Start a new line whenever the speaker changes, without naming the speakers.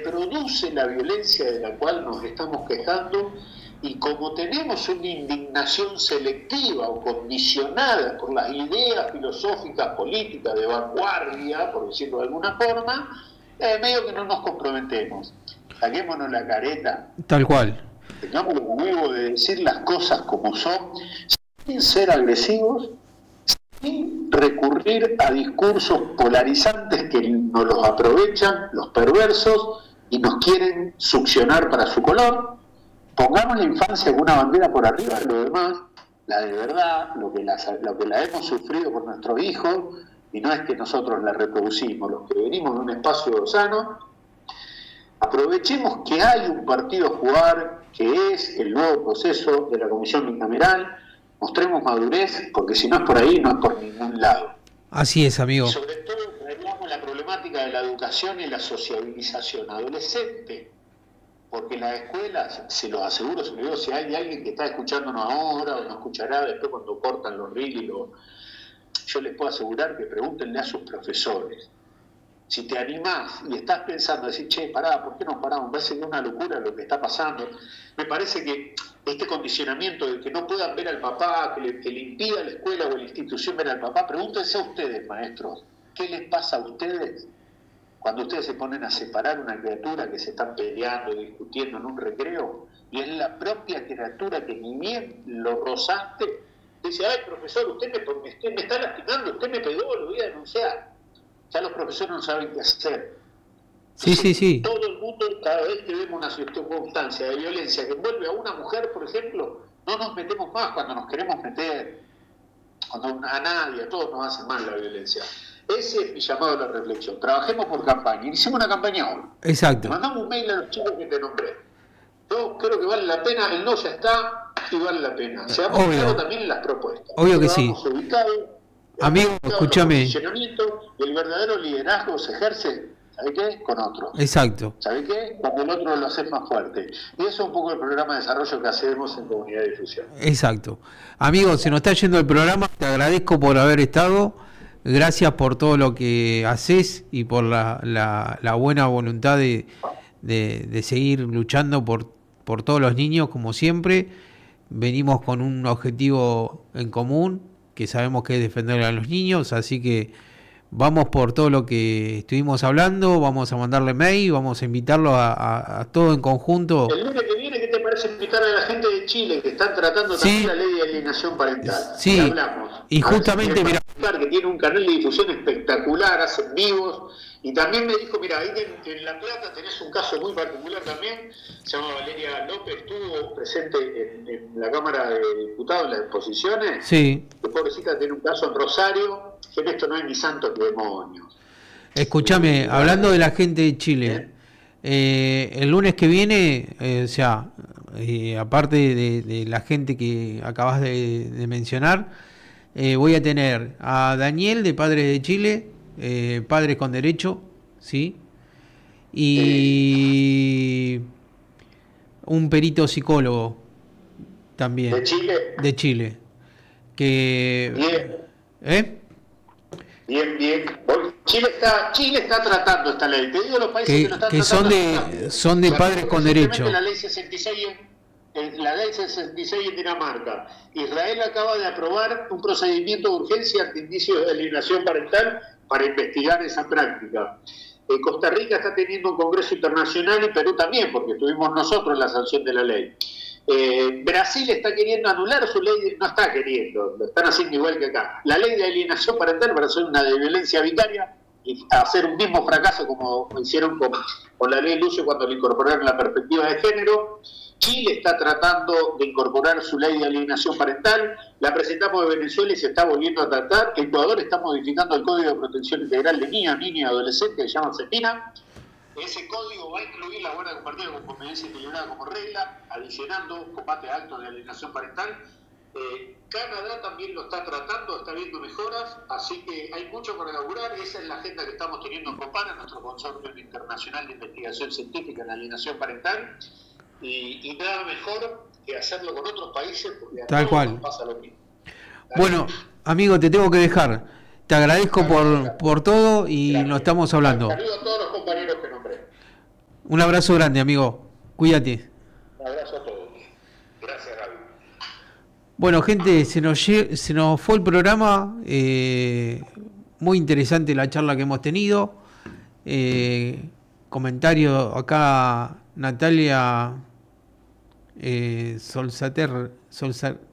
reproduce la violencia de la cual nos estamos quejando, y como tenemos una indignación selectiva o condicionada por las ideas filosóficas, políticas de vanguardia, por decirlo de alguna forma, medio que no nos comprometemos. Saquémonos la careta.
Tal cual.
Tengamos los huevos de decir las cosas como son, sin ser agresivos, sin recurrir a discursos polarizantes que nos los aprovechan los perversos y nos quieren succionar para su color. Pongamos la infancia con una bandera por arriba de lo demás, la de verdad, lo que la hemos sufrido por nuestros hijos, y no es que nosotros la reproducimos, los que venimos de un espacio sano. Aprovechemos que hay un partido a jugar, que es el nuevo proceso de la Comisión Bicameral. Mostremos madurez, porque si no es por ahí, no es por ningún lado.
Así es, amigo.
Y sobre todo, traemos la problemática de la educación y la sociabilización adolescente, porque en las escuelas, se los aseguro, se los digo, si hay alguien que está escuchándonos ahora o nos escuchará después cuando cortan los reels, yo les puedo asegurar que pregúntenle a sus profesores. Si te animás y estás pensando, decir, che, pará, ¿por qué nos paramos? Me parece que es una locura lo que está pasando. Me parece que este condicionamiento de que no puedan ver al papá, que le impida a la escuela o a la institución ver al papá, pregúntense a ustedes, maestros, ¿qué les pasa a ustedes cuando ustedes se ponen a separar una criatura que se están peleando, discutiendo en un recreo, y es la propia criatura que ni bien lo rozaste, dice, ay, profesor, usted me está lastimando, usted me pegó, lo voy a denunciar? Ya los profesores no saben qué hacer.
Sí.
Todo el mundo, cada vez que vemos una circunstancia de violencia que envuelve a una mujer, por ejemplo, no nos metemos más cuando nos queremos meter, cuando a nadie, a todos nos hace mal la violencia. Ese es mi llamado a la reflexión. Trabajemos por campaña. Hicimos una campaña hoy.
Exacto.
Mandamos un mail a los chicos que te nombré. Yo creo que vale la pena, el no ya está y vale la pena. Seamos claros también en las propuestas.
Obvio que sí.
Ubicados,
amigo, escúchame.
Y el verdadero liderazgo se ejerce, ¿sabe qué? Con otro.
Exacto.
¿Sabe qué? Cuando el otro lo hace más fuerte. Y eso es un poco el programa de desarrollo que hacemos en Comunidad de Difusión.
Exacto. Amigo, se nos está yendo el programa. Te agradezco por haber estado. Gracias por todo lo que haces y por la buena voluntad de seguir luchando por todos los niños, como siempre. Venimos con un objetivo en común, que sabemos que es defender a los niños, así que vamos por todo lo que estuvimos hablando, vamos a mandarle mail, vamos a invitarlo a todo en conjunto.
El lunes que viene, ¿qué te parece invitar a la gente de Chile que están tratando también la ley de alienación parental?
Sí,
y hablamos.
Y justamente, mira,
que tiene un canal de difusión espectacular, hacen vivos, y también me dijo, mira, ahí en La Plata tenés un caso muy particular también, se llama Valeria López, estuvo presente en la Cámara de Diputados en las exposiciones.
Sí.
Que pobrecita tiene un caso en Rosario, que en esto no hay ni santos ni demonios.
Escúchame, hablando de la gente de Chile, el lunes que viene, aparte de la gente que acabas de mencionar, voy a tener a Daniel de Padres de Chile, Padres con Derecho, ¿sí? Y un perito psicólogo también.
¿De Chile?
De Chile.
Bien. Bien. Chile está tratando esta ley. Te digo los países que lo están tratando.
Son de Padres con Derecho.
La ley 66 en Dinamarca. Israel acaba de aprobar un procedimiento de urgencia ante indicios de alienación parental para investigar esa práctica. Costa Rica está teniendo un congreso internacional y Perú también, porque tuvimos nosotros la sanción de la ley. Brasil está queriendo anular su ley, no está queriendo, lo están haciendo igual que acá. La ley de alienación parental para hacer una de violencia vicaria y hacer un mismo fracaso como hicieron con la ley Lucio cuando le incorporaron la perspectiva de género. Chile está tratando de incorporar su ley de alienación parental, la presentamos de Venezuela y se está volviendo a tratar. Ecuador está modificando el Código de Protección Integral de Niños, Niñas y Adolescentes, que se llama CEPINA. Ese código va a incluir la guardia compartida con convivencia equilibrada como regla, adicionando combate alto de alienación parental. Canadá también lo está tratando, está viendo mejoras, así que hay mucho para elaborar. Esa es la agenda que estamos teniendo en COPANA, nuestro consorcio internacional de investigación científica en alienación parental. Y nada mejor que hacerlo con otros países, porque a
Tal
todos
cual.
nos pasa lo mismo.
Bueno, amigo, te tengo que dejar. Te agradezco por todo y nos estamos hablando.
Saludos a todos los compañeros que nombré.
Un abrazo grande, amigo. Cuídate.
Un abrazo a todos. Gracias, Gaby.
Bueno, gente, se nos fue el programa. Muy interesante la charla que hemos tenido. Comentario acá, Natalia Solsater